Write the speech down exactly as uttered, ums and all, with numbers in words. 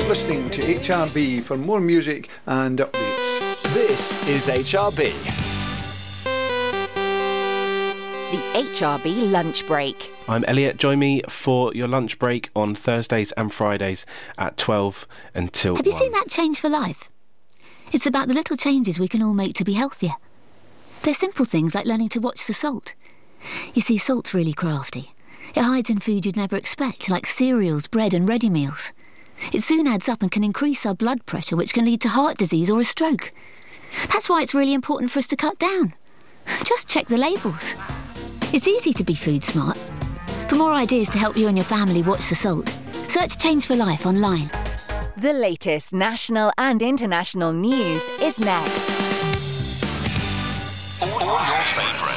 listening to H R B for more music and updates. This is H R B. The H R B lunch break. I'm Elliot. Join me for your lunch break on Thursdays and Fridays at twelve until Have you one. seen that Change for Life? It's about the little changes we can all make to be healthier. They're simple things like learning to watch the salt. You see, salt's really crafty. It hides in food you'd never expect, like cereals, bread and ready meals. It soon adds up and can increase our blood pressure, which can lead to heart disease or a stroke. That's why it's really important for us to cut down. Just check the labels. It's easy to be food smart. For more ideas to help you and your family watch the salt, search Change for Life online. The latest national and international news is next. All your favourites.